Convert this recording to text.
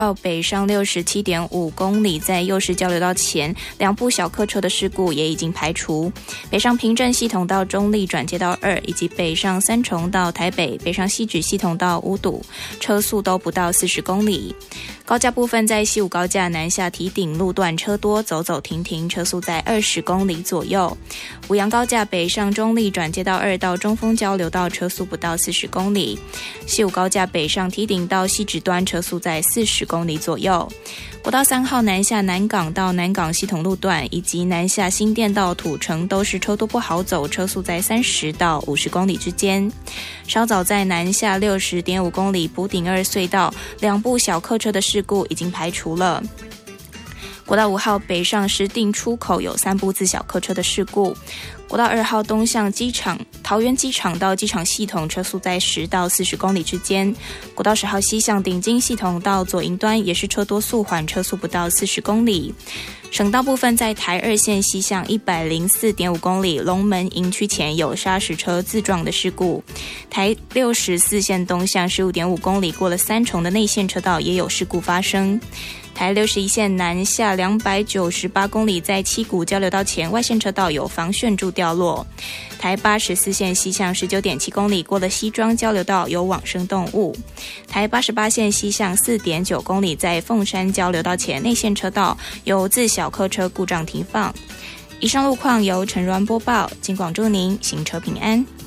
到北上67.5公里，在右势交流道前2部小客车的事故也已经排除。北上平镇系统到中立转接道2，以及北上三重到台北、北上西莒系统到五堵，车速都不到40公里。高架部分在西武高架南下堤顶路段车多，走走停停，车速在20公里左右。五杨高架北上中立转接道2到中丰交流道车速不到40公里。西武高架北上堤顶到西莒端车速在40公里左右。国道3号南下南港到南港系统路段，以及南下新店到土城都是车多不好走，车速在30到50公里之间。稍早在南下60.5公里埔顶2隧道2部小客车的事故已经排除了。国道5号北上石碇出口有3部自小客车的事故。国道2号东向机场桃园机场到机场系统车速在10到40公里之间。国道10号西向顶金系统到左营端也是车多速缓，车速不到40公里。省道部分在台2线西向104.5公里龙门营区前有砂石车自撞的事故。台64线东向15.5公里过了三重的内线车道也有事故发生。台61线南下298公里，在七股交流道前外线车道有防眩柱掉落。台84线西向19.7公里过了西庄交流道有往生动物。台88线西向4.9公里，在凤山交流道前内线车道有自小客车故障停放。以上路况由陈銮播报，警广祝您行车平安。